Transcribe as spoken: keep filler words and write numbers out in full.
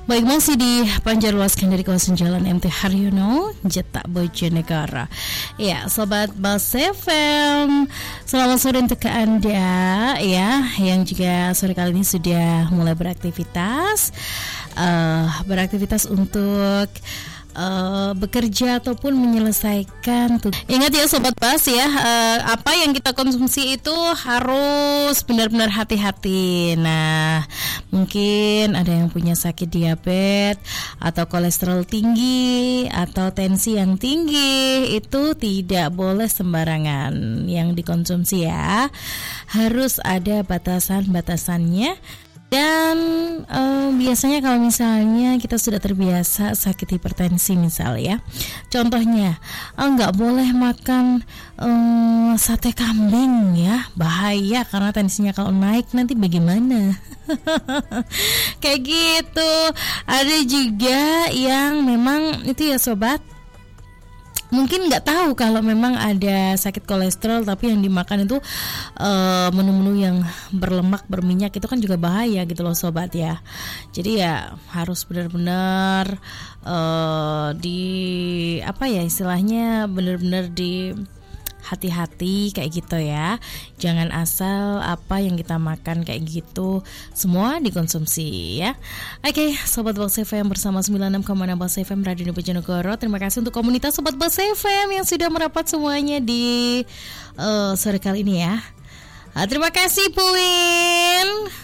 Baik, masih di Panjaluaskan dari kawasan Jalan M T Haryono, Jeta Bojonegoro. Ya, sobat Bas F M, selamat sore untuk Anda ya, yang juga sore kali ini sudah mulai beraktivitas, uh, beraktivitas untuk Uh, bekerja ataupun menyelesaikan tugas. Ingat ya sobat Bas ya, uh, apa yang kita konsumsi itu harus benar-benar hati-hati. Nah, mungkin ada yang punya sakit diabetes atau kolesterol tinggi atau tensi yang tinggi, itu tidak boleh sembarangan yang dikonsumsi ya. Harus ada batasan-batasannya. Dan uh, biasanya kalau misalnya kita sudah terbiasa sakit hipertensi misal ya, contohnya nggak uh, boleh makan uh, sate kambing ya, bahaya karena tensinya kalau naik nanti bagaimana. Kayak gitu. Ada juga yang memang itu ya sobat, mungkin nggak tahu kalau memang ada sakit kolesterol, tapi yang dimakan itu uh, menu-menu yang berlemak, berminyak, itu kan juga bahaya gitu loh sobat ya. Jadi ya harus benar-benar uh, di apa ya istilahnya, benar-benar di hati-hati kayak gitu ya. Jangan asal apa yang kita makan kayak gitu semua dikonsumsi ya. Oke, sobat Bas F M bersama sembilan puluh enam koma enam Bas F M Radio Bojonegoro. Terima kasih untuk komunitas sobat Bas F M yang sudah merapat semuanya di uh, sore kali ini ya. Uh, terima kasih Puin.